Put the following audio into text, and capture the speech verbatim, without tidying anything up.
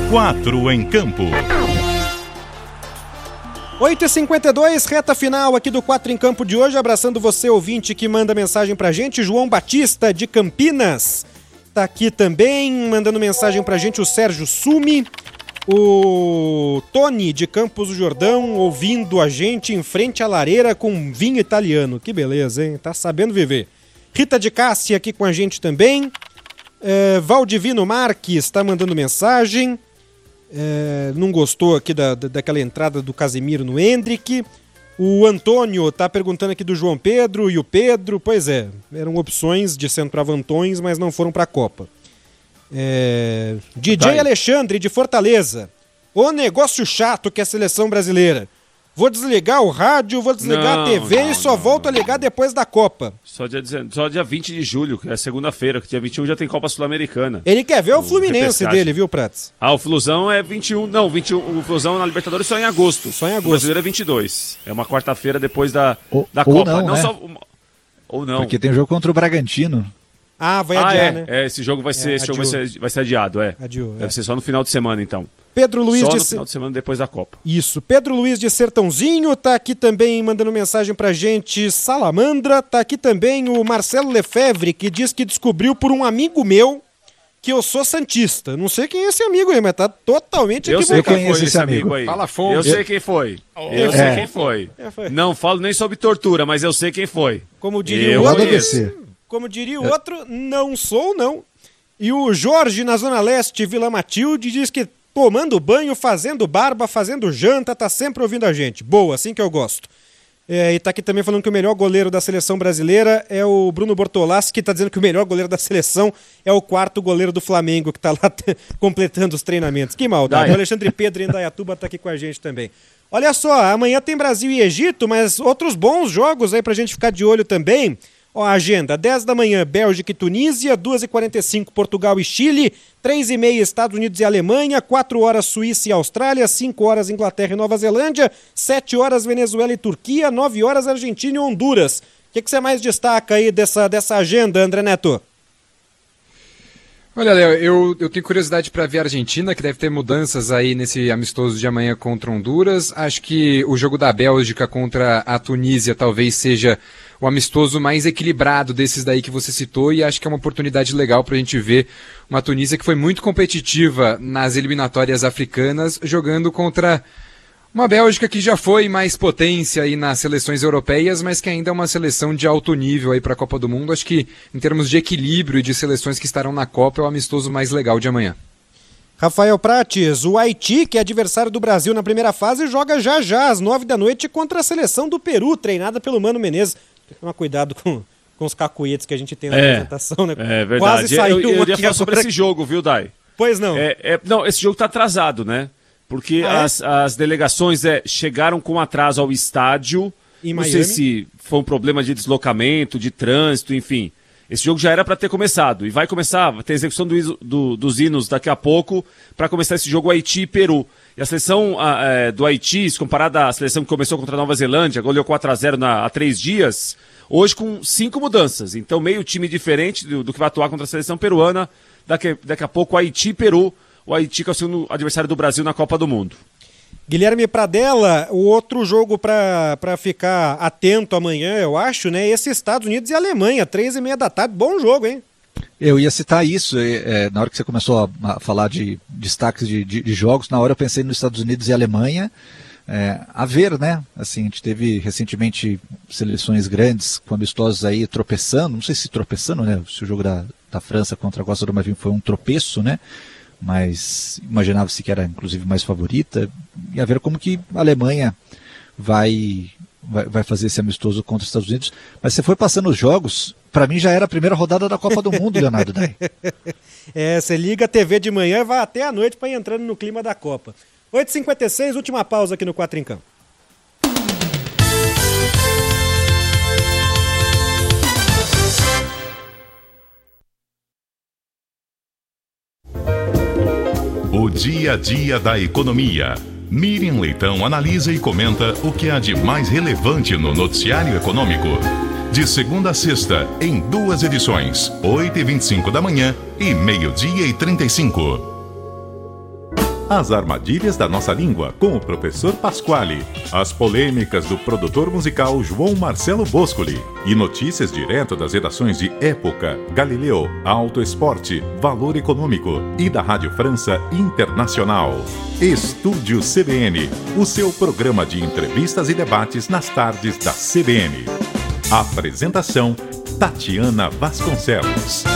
Quatro em Campo. oito e cinquenta e dois, reta final aqui do Quatro em Campo de hoje, abraçando você, ouvinte, que manda mensagem pra gente. João Batista, de Campinas, tá aqui também, mandando mensagem pra gente, o Sérgio Sumi, o Tony, de Campos do Jordão, ouvindo a gente em frente à lareira com vinho italiano. Que beleza, hein? Tá sabendo viver. Rita de Cássia aqui com a gente também. É, Valdivino Marques tá mandando mensagem. É, não gostou aqui da, da, daquela entrada do Casemiro no Hendrick. O Antônio tá perguntando aqui do João Pedro e o Pedro. Pois é, eram opções de centroavantões, mas não foram para a Copa. É, D J Alexandre, de Fortaleza. O negócio chato que é a seleção brasileira. Vou desligar o rádio, vou desligar não, a T V não, e só não, volto não. a ligar depois da Copa. Só dia, só dia vinte de julho, que é segunda-feira, que dia vinte e um já tem Copa Sul-Americana. Ele quer ver o, o Fluminense repescagem. dele, viu, Prats? Ah, o Flusão é vinte e um, não, vinte e um, o Flusão na Libertadores só em agosto. Só em agosto. O brasileiro é vinte e dois. É uma quarta-feira depois da, ou, da ou Copa. Não, não né? só, ou não. Porque tem jogo contra o Bragantino. Ah, vai ah, adiar, é, né? É, esse jogo vai ser, é, esse jogo vai ser, vai ser adiado, é. Adiou, Deve é. ser só no final de semana, então. Pedro Luiz Só de no final de semana depois da Copa. Isso. Pedro Luiz de Sertãozinho tá aqui também mandando mensagem pra gente. Salamandra, tá aqui também o Marcelo Lefebvre, que diz que descobriu por um amigo meu que eu sou santista. Não sei quem é esse amigo aí, mas tá totalmente eu equivocado. Eu sei quem foi esse amigo aí. Fala fonte. Eu sei quem foi. Oh, eu é. sei quem foi. É, foi. Não falo nem sobre tortura, mas eu sei quem foi. Como diria eu o outro, conheço. como diria o outro, não sou não. E o Jorge, na Zona Leste, Vila Matilde, diz que tomando banho, fazendo barba, fazendo janta, tá sempre ouvindo a gente. Boa, assim que eu gosto. É, e tá aqui também falando que o melhor goleiro da seleção brasileira é o Bruno Bortolassi, que tá dizendo que o melhor goleiro da seleção é o quarto goleiro do Flamengo, que tá lá completando os treinamentos. Que maldade. O Alexandre Pedro em Indaiatuba tá aqui com a gente também. Olha só, amanhã tem Brasil e Egito, mas outros bons jogos aí pra gente ficar de olho também. Ó, a agenda, dez da manhã, Bélgica e Tunísia, duas e quarenta e cinco, Portugal e Chile, três e meia, Estados Unidos e Alemanha, quatro horas, Suíça e Austrália, cinco horas, Inglaterra e Nova Zelândia, sete horas, Venezuela e Turquia, nove horas, Argentina e Honduras. O que, que você mais destaca aí dessa, dessa agenda, André Neto? Olha, Léo, eu, eu tenho curiosidade para ver a Argentina, que deve ter mudanças aí nesse amistoso de amanhã contra Honduras. Acho que o jogo da Bélgica contra a Tunísia talvez seja o amistoso mais equilibrado desses daí que você citou, e acho que é uma oportunidade legal para a gente ver uma Tunísia que foi muito competitiva nas eliminatórias africanas, jogando contra uma Bélgica que já foi mais potência aí nas seleções europeias, mas que ainda é uma seleção de alto nível aí para a Copa do Mundo. Acho que em termos de equilíbrio e de seleções que estarão na Copa, é o amistoso mais legal de amanhã. Rafael Prates, o Haiti, que é adversário do Brasil na primeira fase, joga já já às nove da noite contra a seleção do Peru, treinada pelo Mano Menezes. Toma cuidado com, com os cacuetes que a gente tem na é, apresentação, né? É verdade. Quase saiu eu, eu iria falar agora. sobre esse jogo, viu, Dai? Pois não. É, é, não, esse jogo tá atrasado, né? Porque ah, é? as, as delegações é, chegaram com atraso ao estádio. Em não Miami? sei se foi um problema de deslocamento, de trânsito, enfim. Esse jogo já era para ter começado. E vai começar, vai ter execução do, do, dos hinos daqui a pouco para começar esse jogo Haiti e Peru. E a seleção a, é, do Haiti, se comparada à seleção que começou contra a Nova Zelândia, goleou quatro a zero na, há três dias, hoje com cinco mudanças. Então meio time diferente do, do que vai atuar contra a seleção peruana. Daqui, daqui a pouco Haiti e Peru. O Haiti que é o segundo adversário do Brasil na Copa do Mundo. Guilherme Pradella, o outro jogo para ficar atento amanhã, eu acho, né? Esse Estados Unidos e Alemanha, três e meia da tarde. Bom jogo, hein? Eu ia citar isso, é, na hora que você começou a, a falar de destaques de, de, de jogos, na hora eu pensei nos Estados Unidos e Alemanha. É, a ver, né? Assim, a gente teve recentemente seleções grandes com amistosos aí tropeçando, não sei se tropeçando, né? Se o jogo da, da França contra a Costa do Marfim foi um tropeço, né? Mas imaginava-se que era inclusive mais favorita, e a ver como que a Alemanha vai, vai, vai fazer esse amistoso contra os Estados Unidos. Mas você foi passando os jogos, para mim já era a primeira rodada da Copa do Mundo, Leonardo Dai. É, você liga a T V de manhã e vai até a noite para ir entrando no clima da Copa. oito e cinquenta e seis, última pausa aqui no Quatro em Campo. O dia a dia da economia. Miriam Leitão analisa e comenta o que há de mais relevante no noticiário econômico. De segunda a sexta, em duas edições, oito e vinte e cinco da manhã e meio-dia e trinta e cinco. As armadilhas da nossa língua, com o professor Pasquale. As polêmicas do produtor musical João Marcelo Boscoli. E notícias direto das redações de Época, Galileu, Auto Esporte, Valor Econômico e da Rádio França Internacional. Estúdio C B N, o seu programa de entrevistas e debates nas tardes da C B N. Apresentação: Tatiana Vasconcelos.